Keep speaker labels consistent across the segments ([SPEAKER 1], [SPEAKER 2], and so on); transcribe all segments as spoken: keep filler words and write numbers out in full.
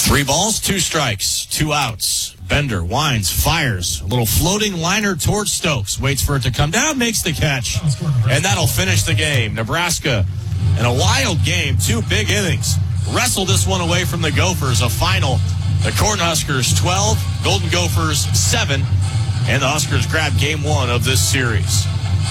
[SPEAKER 1] Three balls, two strikes, two outs. Bender winds, fires. A little floating liner towards Stokes. Waits for it to come down, makes the catch. And that'll finish the game. Nebraska, in a wild game, two big innings. Wrestled this one away from the Gophers. A final, the Cornhuskers twelve, Golden Gophers seven. And the Huskers grab game one of this series.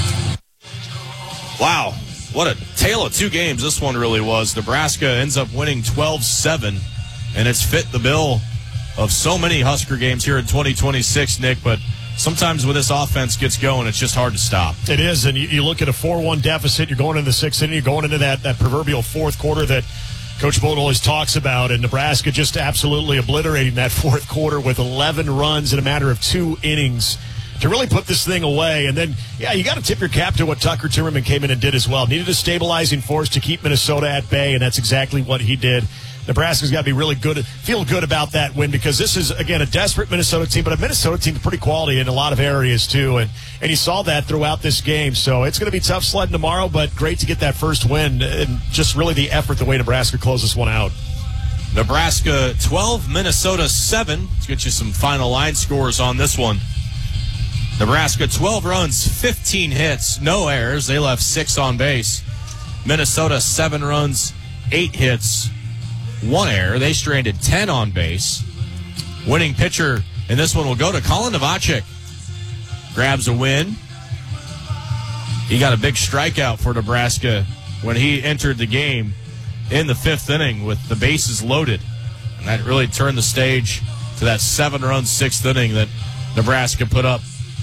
[SPEAKER 1] Wow, what a tale of two games this one really was. Nebraska ends up winning twelve seven. And it's fit the bill of so many Husker games here in twenty twenty-six, Nick. But sometimes when this offense gets going, it's just hard to stop.
[SPEAKER 2] It is, and you, you look at a four one deficit. You're going into the sixth inning. You're going into that, that proverbial fourth quarter that Coach Bolt always talks about. And Nebraska just absolutely obliterating that fourth quarter with eleven runs in a matter of two innings to really put this thing away. And then, yeah, you got to tip your cap to what Tucker Timmerman came in and did as well. Needed a stabilizing force to keep Minnesota at bay, and that's exactly what he did. Nebraska's got to be really good, feel good about that win, because this is, again, a desperate Minnesota team, but a Minnesota team pretty quality in a lot of areas, too. And, and you saw that throughout this game. So it's going to be tough sledding tomorrow, but great to get that first win, and just really the effort, the way Nebraska closed this one out.
[SPEAKER 1] Nebraska twelve, Minnesota seven. Let's get you some final line scores on this one. Nebraska twelve runs, fifteen hits, no errors. They left six on base. Minnesota seven runs, eight hits, one error. They stranded ten on base. Winning pitcher in this one will go to Colin Novacek. Grabs a win. He got a big strikeout for Nebraska when he entered the game in the fifth inning with the bases loaded. And that really turned the stage to that seven-run sixth inning that Nebraska put up.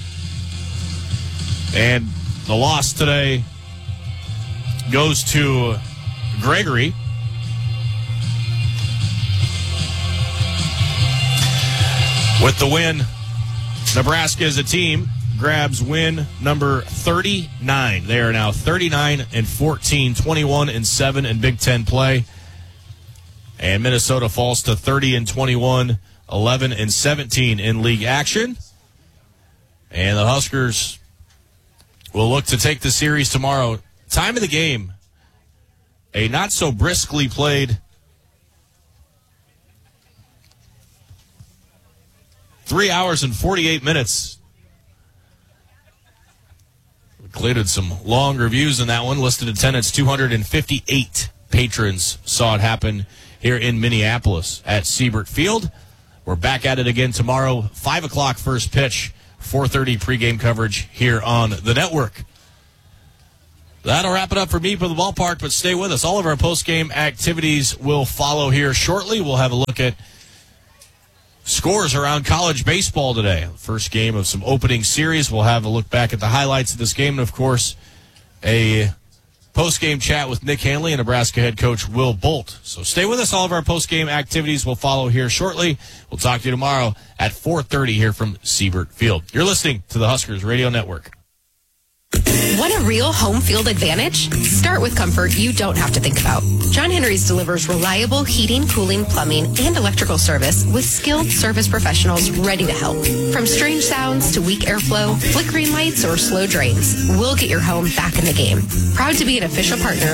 [SPEAKER 1] And the loss today goes to Gregory. With the win, Nebraska as a team grabs win number thirty-nine. They are now thirty-nine and fourteen, twenty-one and seven in Big Ten play. And Minnesota falls to thirty and twenty-one, eleven and seventeen in league action. And the Huskers will look to take the series tomorrow. Time of the game, a not so briskly played Three hours and forty-eight minutes. Included some long reviews in that one. Listed attendance, two hundred fifty-eight patrons saw it happen here in Minneapolis at Siebert Field. We're back at it again tomorrow, five o'clock first pitch, four thirty pregame coverage here on the network. That'll wrap it up for me for the ballpark, but stay with us. All of our postgame activities will follow here shortly. We'll have a look at scores around college baseball today. First game of some opening series. We'll have a look back at the highlights of this game. And, of course, a post-game chat with Nick Hanley and Nebraska head coach Will Bolt. So stay with us. All of our post-game activities will follow here shortly. We'll talk to you tomorrow at four thirty here from Siebert Field. You're listening to the Huskers Radio Network.
[SPEAKER 3] Want a real home field advantage? Start with comfort you don't have to think about. John Henry's delivers reliable heating, cooling, plumbing, and electrical service with skilled service professionals ready to help. From strange sounds to weak airflow, flickering lights, or slow drains, we'll get your home back in the game. Proud to be an official partner